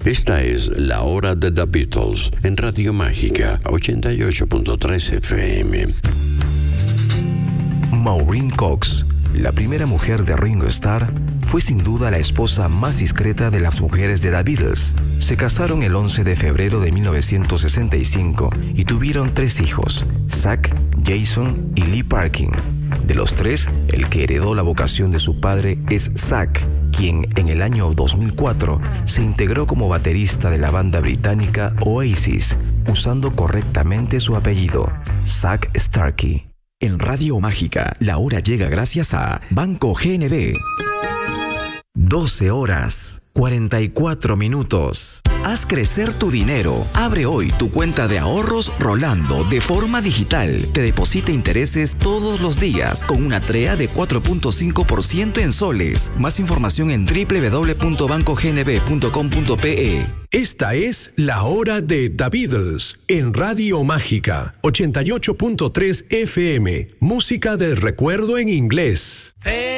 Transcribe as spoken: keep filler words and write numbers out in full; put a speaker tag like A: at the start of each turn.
A: Esta es la hora de The Beatles en Radio Mágica ochenta y ocho punto tres F M.
B: Maureen Cox, la primera mujer de Ringo Starr, fue sin duda la esposa más discreta de las mujeres de The Beatles. Se casaron el once de febrero de mil novecientos sesenta y cinco y tuvieron tres hijos, Zach, Jason y Lee Parkin. De los tres, el que heredó la vocación de su padre es Zach, quien en el año dos mil cuatro se integró como baterista de la banda británica Oasis, usando correctamente su apellido, Zach Starkey.
C: En Radio Mágica, la hora llega gracias a Banco G N B. doce horas, cuarenta y cuatro minutos. Haz crecer tu dinero. Abre hoy tu cuenta de ahorros Rolando de forma digital. Te deposita intereses todos los días con una T R E A de cuatro punto cinco por ciento en soles. Más información en doble u doble u doble u punto banco g n b punto com punto p e.
D: Esta es la hora de The Beatles en Radio Mágica ochenta y ocho punto tres F M. Música del recuerdo en inglés.